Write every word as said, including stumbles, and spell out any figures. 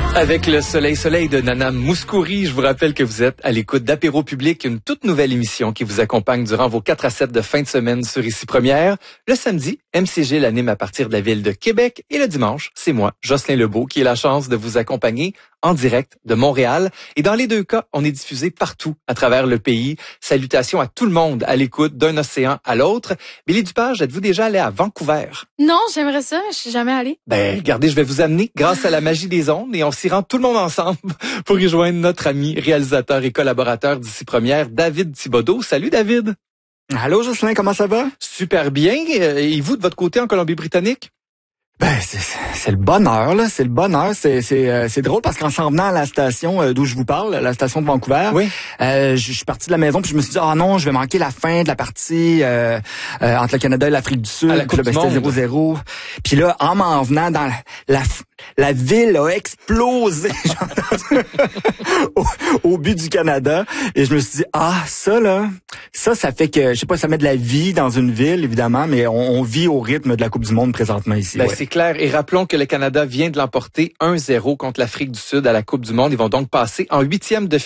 Avec le Soleil Soleil de Nana Mouskouri, je vous rappelle que vous êtes à l'écoute d'Apéro Public, une toute nouvelle émission qui vous accompagne durant vos quatre à sept de fin de semaine sur Ici Première. Le samedi, M C G l'anime à partir de la ville de Québec et le dimanche, c'est moi, Jocelyn Lebeau, qui ai la chance de vous accompagner en direct de Montréal. Et dans les deux cas, on est diffusé partout à travers le pays. Salutations à tout le monde à l'écoute d'un océan à l'autre. Billy Dupage, êtes-vous déjà allé à Vancouver? Non, j'aimerais ça, je suis jamais allée. Ben, regardez, je vais vous amener grâce à la magie des ondes et on s'y rend tout le monde ensemble pour rejoindre notre ami, réalisateur et collaborateur d'Ici Première, David Thibodeau. Salut David! Allô Jocelyn, comment ça va? Super bien. Et vous, de votre côté, en Colombie-Britannique? Ben, c'est, c'est le bonheur, là. C'est le bonheur. C'est, c'est, euh, c'est drôle parce qu'en s'en venant à la station euh, d'où je vous parle, la station de Vancouver, oui. euh, je, je suis parti de la maison puis je me suis dit, ah oh non, je vais manquer la fin de la partie euh, euh, entre le Canada et l'Afrique du Sud. À la Coupe puis là, du ben, c'était Monde. zéro zéro. Puis là, en m'en venant dans la, la, la ville a explosé au, au but du Canada. Et je me suis dit, ah, ça, là, ça, ça fait que, je sais pas, ça met de la vie dans une ville, évidemment, mais on, on vit au rythme de la Coupe du Monde présentement ici. Ben, ouais. C'est clair. Et rappelons que le Canada vient de l'emporter un zéro contre l'Afrique du Sud à la Coupe du Monde. Ils vont donc passer en huitième de